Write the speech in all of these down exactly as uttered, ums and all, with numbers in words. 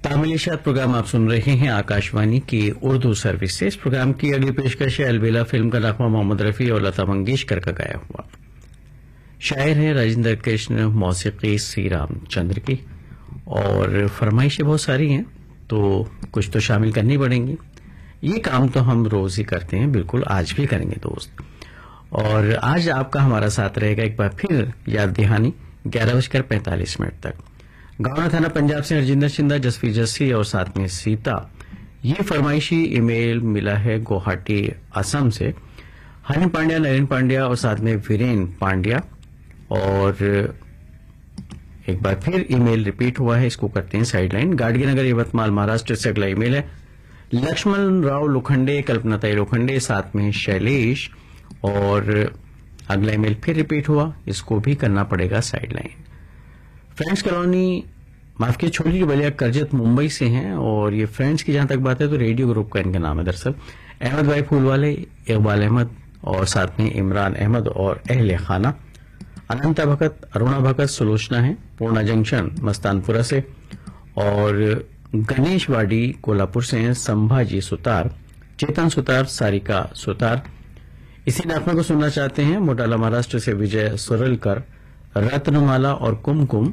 शामिल इशात प्रोग्राम आप सुन रहे हैं आकाशवाणी की उर्दू सर्विस से। इस प्रोग्राम की अगली पेशकश है अलबेला फिल्म का नगमा मोहम्मद रफी और लता मंगेशकर का गाया हुआ। शायर है राजेंद्र कृष्ण, मौसीकी सी रामचंद्र की, और फरमाइशें बहुत सारी हैं तो कुछ तो शामिल करनी पड़ेंगी। ये काम तो हम रोज ही करते हैं, बिल्कुल आज भी करेंगे दोस्त। और आज आपका हमारा साथ रहेगा एक बार फिर याद दहानी ग्यारह बजकर पैंतालीस मिनट तक। गावना थाना पंजाब से हरजिंदर शिंदा, जसवी जस्सी और साथ में सीता। ये फरमाइशी ईमेल मिला है गुवाहाटी असम से हनी पांड्या, नरेन पांड्या और साथ में वीरेन पांड्या। और एक बार फिर ईमेल रिपीट हुआ है, इसको करते हैं साइडलाइन। गाडगीनगर यवतमाल महाराष्ट्र से अगला ईमेल है लक्ष्मण राव लोखंडे, कल्पनाताई लोखंडे, साथ में शैलेश। और अगला ईमेल फिर रिपीट हुआ, इसको भी करना पड़ेगा साइडलाइन। फ्रेंड्स कॉलोनी, माफ किए, छोटी बलिया करजत मुंबई से हैं। और ये फ्रेंड्स की जहां तक बात है तो रेडियो ग्रुप का इनका नाम है दरअसल। अहमद भाई फूलवाले, इकबाल अहमद और साथ में इमरान अहमद और अहले खाना। अनंता भगत, अरुणा भगत, सुलोचना है पूर्णा जंक्शन मस्तानपुरा से। और गणेश वाडी कोल्हापुर से हैं संभाजी सुतार, चेतन सुतार, सारिका सुतार। इसी नाखमे को सुनना चाहते हैं मोटाला महाराष्ट्र से विजय सुरलकर, रत्नमाला और कुमकुम।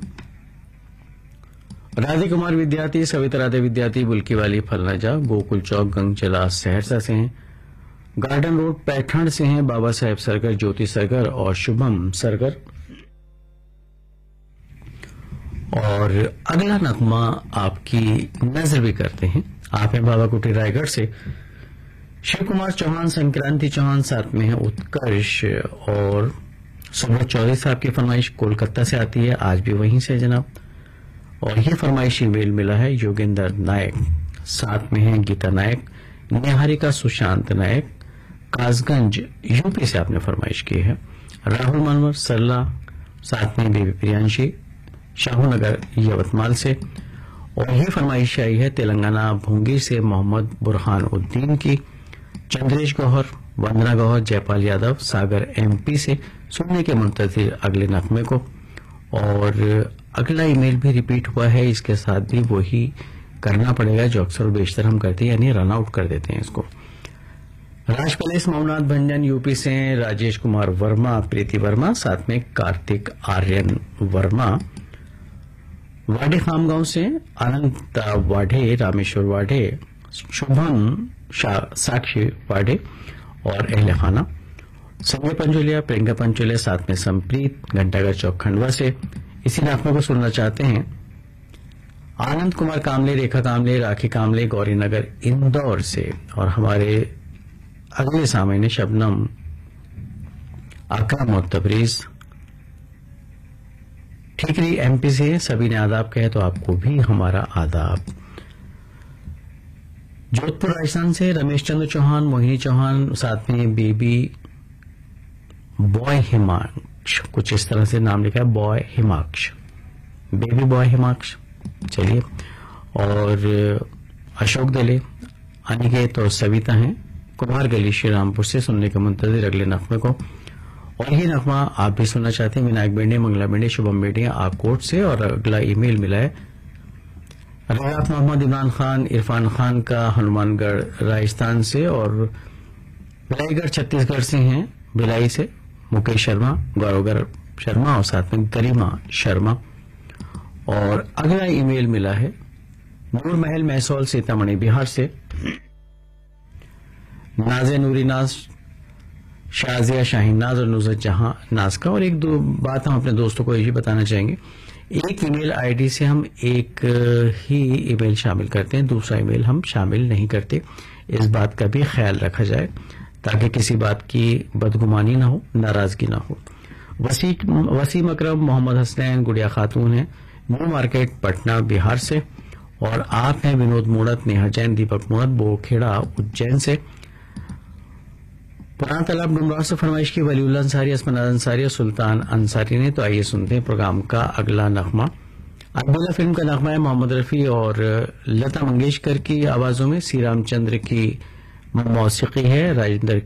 राधे कुमार विद्यार्थी, सविता राधे विद्यार्थी, बुल्की वाली फलनाजा, गोकुल चौक गंगचला सहरसा से हैं। गार्डन रोड पैठण से हैं बाबा साहेब सरगर, ज्योति सरगर और शुभम सरगर। और अगला नगमा आपकी नजर भी करते हैं, आप हैं बाबा कुटी रायगढ़ से शिव कुमार चौहान, संक्रांति चौहान, साथ में है उत्कर्ष। और सुबह चौधरी साहब की फरमाइश कोलकाता से आती है, आज भी वहीं से जनाब। और ये फरमाइश ईमेल मिला है योगेंद्र नायक, साथ में है गीता नायक, निहारिका सुशांत नायक, कासगंज यूपी से आपने फरमाइश की है। राहुल मनवर सरला, साथ में देवी प्रियांशी, शाहूनगर यवतमाल से। और ये फरमाइश आई है तेलंगाना भूंगी से मोहम्मद बुरहान उद्दीन की। चंद्रेश गौहर, वंदना गौहर, जयपाल यादव, सागर एमपी से सुनने के मुंतजिर अगले नगमे को। और अगला ईमेल भी रिपीट हुआ है, इसके साथ भी वही करना पड़ेगा जो अक्सर बेशतर हम करते हैं, यानी रन आउट कर देते हैं इसको। राज कलेश मौनाथ भंजन यूपी से, राजेश कुमार वर्मा, प्रीति वर्मा, साथ में कार्तिक आर्यन वर्मा। वाडे खामगांव से अनंत वाढ़े, रामेश्वर वाढ़े, शुभम साक्षी वाढ़े और अहले खाना। संजय पंचोलिया, प्रियंका पंचोलिया, साथ में संप्रीत, घंटाघर चौक खंडवा से। इसी नाखमे को सुनना चाहते हैं आनंद कुमार कामले, रेखा कामले, राखी कामले, गौरीनगर इंदौर से। और हमारे अगले सामने शबनम, अकरम और तबरीज ठीकरी एमपी से। सभी ने आदाब कहे तो आपको भी हमारा आदाब। जोधपुर राजस्थान से रमेश चंद्र चौहान, मोहिनी चौहान, साथ में बेबी बॉय हिमाक्ष, कुछ इस तरह से नाम लिखा है, बॉय हिमाक्ष, बेबी बॉय हिमाक्ष। चलिए। और अशोक दले, अनिकेत और सविता हैं कुमार गली श्री रामपुर से सुनने के मुंतजिर अगले नगमे को। और ये नगमा आप भी सुनना चाहते हैं विनायक बेंडे, मंगला बेंडे, शुभम बेंडे आकोट से। और अगला ईमेल मिला है रयाफ मोहम्मद, इमरान खान, इरफान खान का हनुमानगढ़ राजस्थान से। और भिलाईगढ़ छत्तीसगढ़ से हैं भिलाई से मुकेश शर्मा, गौरवगर शर्मा और साथ में गरिमा शर्मा। और अगला ईमेल मिला है नूर महल महसौल, सीतामढ़ी बिहार से नाजे नूरी नाज, शाजिया शाहीन नाज और नुसरत जहां नाज का। और एक दो बात हम अपने दोस्तों को ये बताना चाहेंगे, एक ईमेल आईडी से हम एक ही ईमेल शामिल करते हैं, दूसरा ईमेल हम शामिल नहीं करते। इस बात का भी ख्याल रखा जाए ताकि किसी बात की बदगुमानी ना हो, नाराजगी ना हो। वसीम अकरम, मोहम्मद हसनैन, गुड़िया खातून है न्यू मार्केट पटना बिहार से। और आप हैं विनोद मूणत, नेहा जैन, दीपक मूणत, बोखेड़ा उज्जैन से। पुराना तालाब डुमराव से फरमाइश की वलीउल्लाह अंसारी, असमनाद अंसारी और सुल्तान अंसारी ने। तो आइए सुनते हैं प्रोग्राम का अगला नगमा। अलबेला फिल्म का नगमा है मोहम्मद रफी और लता मंगेशकर की आवाजों में, सी रामचंद्र की मौसीकी है, राजेंद्र